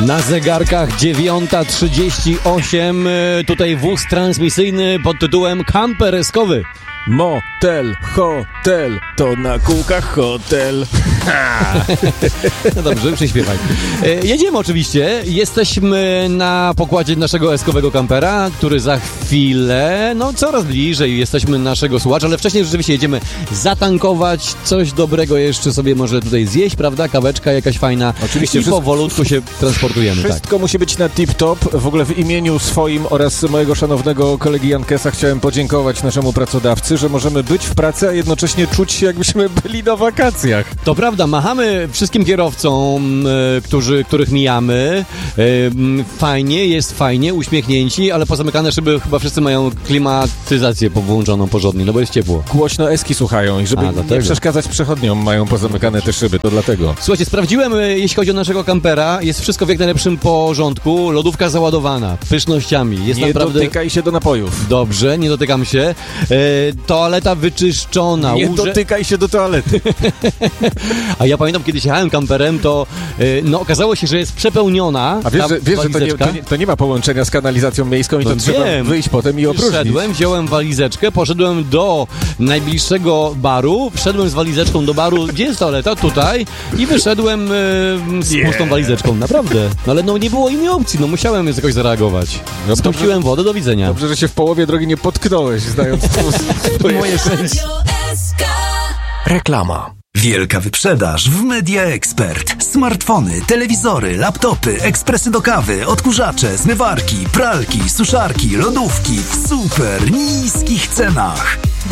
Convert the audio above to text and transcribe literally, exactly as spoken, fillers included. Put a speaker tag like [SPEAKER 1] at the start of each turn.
[SPEAKER 1] Na zegarkach dziewiąta trzydzieści osiem, tutaj wóz transmisyjny pod tytułem Kamper eskowy.
[SPEAKER 2] Motel, hotel, to na kółkach hotel.
[SPEAKER 1] No dobrze, przyśpiewaj. Jedziemy oczywiście, jesteśmy na pokładzie naszego eskowego kampera, który za chwilę, no coraz bliżej jesteśmy naszego słuchacza, ale wcześniej rzeczywiście jedziemy zatankować, coś dobrego jeszcze sobie może tutaj zjeść, prawda? Kaweczka jakaś fajna.
[SPEAKER 2] Oczywiście.
[SPEAKER 1] I
[SPEAKER 2] wszystko,
[SPEAKER 1] powolutku się transportujemy.
[SPEAKER 2] Wszystko
[SPEAKER 1] tak.
[SPEAKER 2] musi być na tip-top. W ogóle w imieniu swoim oraz mojego szanownego kolegi Jankesa chciałem podziękować naszemu pracodawcy, że możemy być w pracy, a jednocześnie czuć się, jakbyśmy byli na wakacjach.
[SPEAKER 1] To prawda, machamy wszystkim kierowcom, y, którzy, których mijamy. Y, fajnie, jest fajnie, uśmiechnięci, ale pozamykane szyby chyba wszyscy mają klimatyzację włączoną porządnie, no bo jest ciepło.
[SPEAKER 2] Głośno eski słuchają i żeby
[SPEAKER 1] A,
[SPEAKER 2] nie przeszkadzać przechodniom, mają pozamykane te szyby, to dlatego.
[SPEAKER 1] Słuchajcie, sprawdziłem, y, jeśli chodzi o naszego kampera, jest wszystko w jak najlepszym porządku, lodówka załadowana, pysznościami. Jest
[SPEAKER 2] nie
[SPEAKER 1] naprawdę...
[SPEAKER 2] dotykaj się do napojów.
[SPEAKER 1] Dobrze, nie dotykam się. Y, toaleta wyczyszczona.
[SPEAKER 2] Nie
[SPEAKER 1] Łóże...
[SPEAKER 2] dotykaj się do toalety.
[SPEAKER 1] A ja pamiętam, kiedy jechałem kamperem, to y, no okazało się, że jest przepełniona.
[SPEAKER 2] A wiesz, że, wiesz, że to, nie,
[SPEAKER 1] walizeczka.
[SPEAKER 2] to, nie, to nie ma połączenia z kanalizacją miejską i
[SPEAKER 1] No
[SPEAKER 2] to trzeba
[SPEAKER 1] wiem.
[SPEAKER 2] wyjść potem i opróżnić.
[SPEAKER 1] Wszedłem, wziąłem walizeczkę, poszedłem do najbliższego baru, wszedłem z walizeczką do baru, gdzie jest toaleta? Tutaj. I wyszedłem y, z
[SPEAKER 2] Nie.
[SPEAKER 1] pustą walizeczką, naprawdę. No ale no nie było innej opcji, no musiałem jakoś zareagować.
[SPEAKER 2] No
[SPEAKER 1] Spuściłem
[SPEAKER 2] dobrze,
[SPEAKER 1] wodę, do widzenia.
[SPEAKER 2] Dobrze, że się w połowie drogi nie potknąłeś, znając twoje
[SPEAKER 1] Moje szczęście.
[SPEAKER 3] Reklama. Wielka wyprzedaż w Media Expert. Smartfony, telewizory, laptopy, ekspresy do kawy, odkurzacze, zmywarki, pralki, suszarki, lodówki w super niskich cenach.